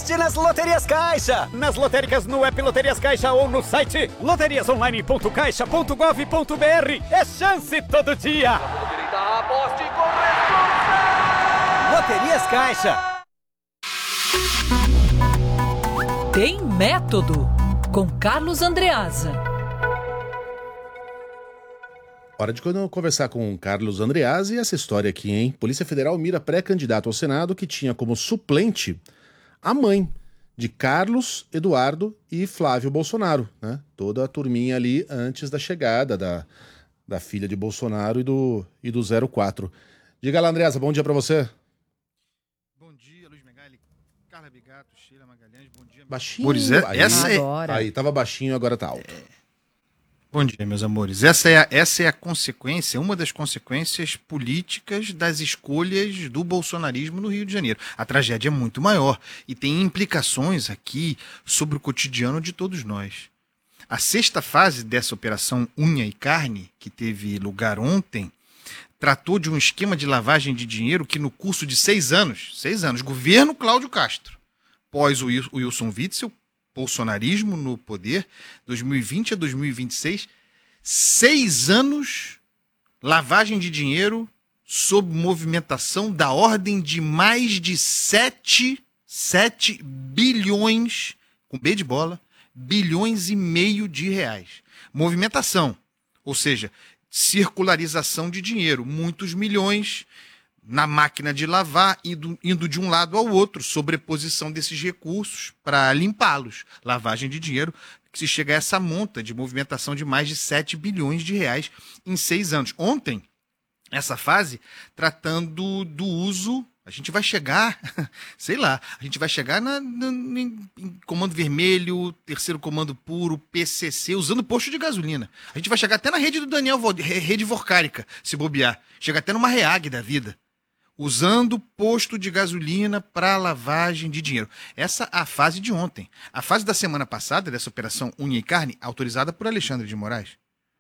Aposte nas Loterias Caixa. Nas lotéricas no app Loterias Caixa ou no site loteriasonline.caixa.gov.br. É chance todo dia. Aposte com responsa. Loterias Caixa. Tem Método, com Carlos Andreasa. Hora de conversar com o Carlos Andreasa e essa história aqui, hein? Polícia Federal mira pré-candidato ao Senado que tinha como suplente a mãe de Carlos, Eduardo e Flávio Bolsonaro, né? Toda a turminha ali antes da chegada da filha de Bolsonaro e do 04. Diga lá, Andreasa, bom dia pra você. Bom dia, Luiz Megali, Carla Bigato, Sheila Magalhães, bom dia. Baixinho. Aí tava baixinho, agora tá alto. Bom dia, meus amores. Essa é a consequência, uma das consequências políticas das escolhas do bolsonarismo no Rio de Janeiro. A tragédia é muito maior e tem implicações aqui sobre o cotidiano de todos nós. A sexta fase dessa operação Unha e Carne, que teve lugar ontem, tratou de um esquema de lavagem de dinheiro que no curso de 6 anos, governo Cláudio Castro, pós o Wilson Witzel, bolsonarismo no poder, 2020 a 2026, 6 anos, lavagem de dinheiro sob movimentação da ordem de mais de 7 bilhões, com B de bola, bilhões e meio de reais. Movimentação, ou seja, circularização de dinheiro, muitos milhões na máquina de lavar, indo de um lado ao outro, sobreposição desses recursos para limpá-los. Lavagem de dinheiro, que se chega a essa monta de movimentação de mais de 7 bilhões de reais em 6 anos. Ontem, essa fase, tratando do uso, a gente vai chegar, a gente vai chegar em Comando Vermelho, Terceiro Comando Puro, PCC, usando posto de gasolina. A gente vai chegar até na rede do Daniel, rede Vorcárica, se bobear. Chega até numa Reag da vida. Usando posto de gasolina para lavagem de dinheiro. Essa é a fase de ontem. A fase da semana passada, dessa operação Unha e Carne, autorizada por Alexandre de Moraes.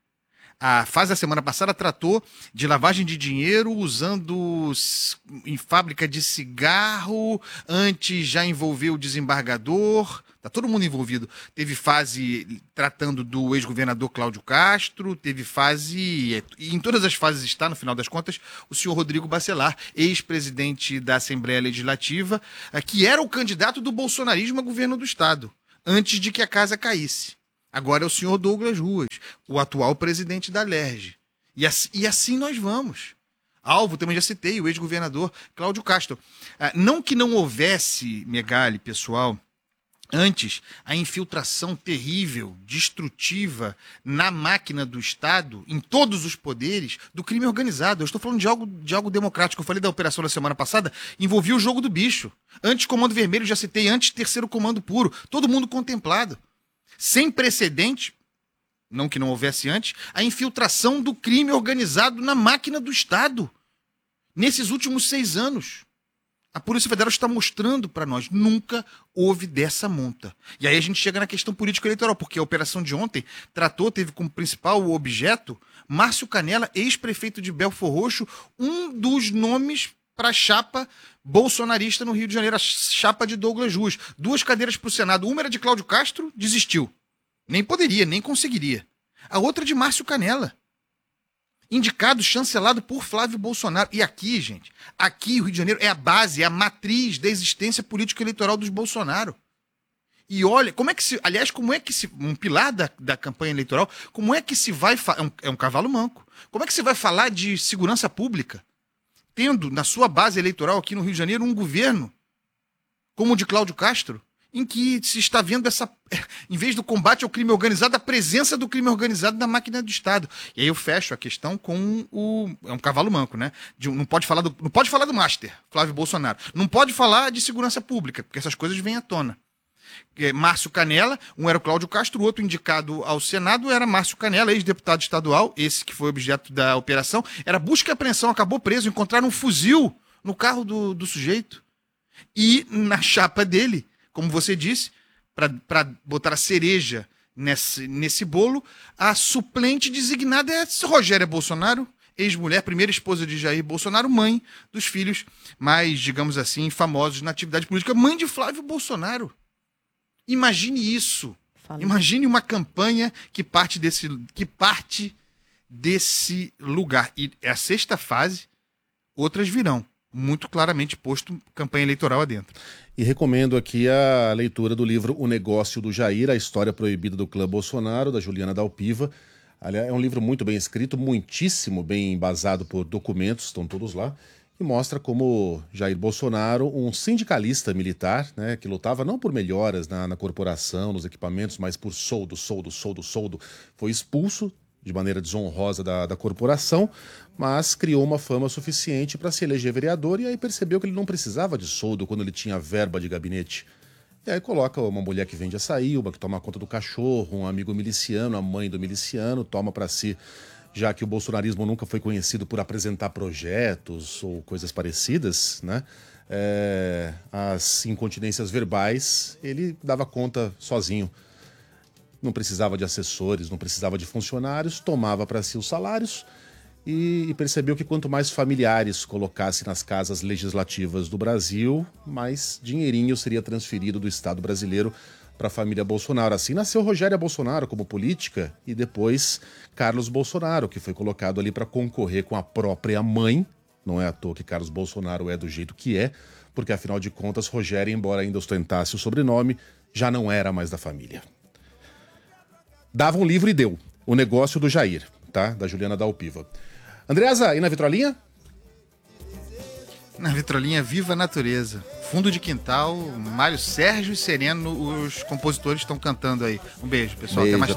A fase da semana passada tratou de lavagem de dinheiro usando em fábrica de cigarro, antes já envolveu o desembargador, tá todo mundo envolvido. Teve fase tratando do ex-governador Cláudio Castro, teve fase, e em todas as fases está, no final das contas, o senhor Rodrigo Bacelar, ex-presidente da Assembleia Legislativa, que era o candidato do bolsonarismo a governo do Estado, antes de que a casa caísse. Agora é o senhor Douglas Ruas, o atual presidente da LERJ. E assim nós vamos. Alvo, também já citei, o ex-governador Cláudio Castro. Não que não houvesse, Megali, pessoal, antes a infiltração terrível, destrutiva na máquina do Estado, em todos os poderes, do crime organizado. Eu estou falando de algo democrático. Eu falei da operação da semana passada, envolvia o jogo do bicho. Antes Comando Vermelho, já citei, antes Terceiro Comando Puro. Todo mundo contemplado. Sem precedente, não que não houvesse antes, a infiltração do crime organizado na máquina do Estado. Nesses últimos 6 anos. A Polícia Federal está mostrando para nós, nunca houve dessa monta. E aí a gente chega na questão político-eleitoral, porque a operação de ontem teve como principal objeto Márcio Canella, ex-prefeito de Belfor Roxo, um dos nomes para a chapa bolsonarista no Rio de Janeiro, a chapa de Douglas Ruas. 2 cadeiras para o Senado. Uma era de Cláudio Castro, desistiu. Nem poderia, nem conseguiria. A outra de Márcio Canella. Indicado, chancelado por Flávio Bolsonaro. E aqui, gente, aqui o Rio de Janeiro é a base, é a matriz da existência político-eleitoral dos Bolsonaro. E olha, um pilar da campanha eleitoral, como é que se vai... É um cavalo manco. Como é que se vai falar de segurança pública? Tendo na sua base eleitoral aqui no Rio de Janeiro um governo como o de Cláudio Castro, em que se está vendo em vez do combate ao crime organizado, a presença do crime organizado na máquina do Estado. E aí eu fecho a questão com é um cavalo manco, né? Não pode falar do Master, Flávio Bolsonaro. Não pode falar de segurança pública, porque essas coisas vêm à tona. Márcio Canella, um era o Cláudio Castro, o outro indicado ao Senado era Márcio Canella, ex-deputado estadual, esse que foi objeto da operação. Era busca e apreensão, acabou preso, encontraram um fuzil no carro do sujeito. E na chapa dele, como você disse, para botar a cereja nesse bolo, a suplente designada é Rogéria Bolsonaro, ex-mulher, primeira esposa de Jair Bolsonaro, mãe dos filhos mais, digamos assim, famosos na atividade política, mãe de Flávio Bolsonaro. Imagine isso. Imagine uma campanha que parte desse lugar. E é a sexta fase, outras virão. Muito claramente posto campanha eleitoral adentro. E recomendo aqui a leitura do livro O Negócio do Jair, a história proibida do clã Bolsonaro, da Juliana Dalpiva. Aliás, é um livro muito bem escrito, muitíssimo bem embasado por documentos, estão todos lá, e mostra como Jair Bolsonaro, um sindicalista militar, né, que lutava não por melhoras na corporação, nos equipamentos, mas por soldo, foi expulso de maneira desonrosa da corporação, mas criou uma fama suficiente para se eleger vereador e aí percebeu que ele não precisava de soldo quando ele tinha verba de gabinete. E aí coloca uma mulher que vende açaí, uma que toma conta do cachorro, um amigo miliciano, a mãe do miliciano, toma para si, já que o bolsonarismo nunca foi conhecido por apresentar projetos ou coisas parecidas, né? As incontinências verbais, ele dava conta sozinho. Não precisava de assessores, não precisava de funcionários, tomava para si os salários e percebeu que quanto mais familiares colocasse nas casas legislativas do Brasil, mais dinheirinho seria transferido do Estado brasileiro para a família Bolsonaro. Assim nasceu Rogéria Bolsonaro como política e depois Carlos Bolsonaro, que foi colocado ali para concorrer com a própria mãe. Não é à toa que Carlos Bolsonaro é do jeito que é, porque afinal de contas Rogéria, embora ainda ostentasse o sobrenome, já não era mais da família. Dava um livro e deu. O Negócio do Jair, tá? Da Juliana Dalpiva. Andreasa, e na vitrolinha? Na vitrolinha Viva a Natureza. Fundo de quintal, Mário Sérgio e Sereno, os compositores estão cantando aí. Um beijo, pessoal. Beijo. Até mais tarde.